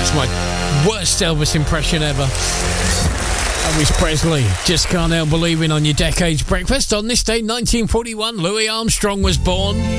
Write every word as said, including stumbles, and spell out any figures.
That's my worst Elvis impression ever. Elvis Presley, Just Can't Help Believing on your Decades Breakfast. On this day, nineteen forty-one, Louis Armstrong was born.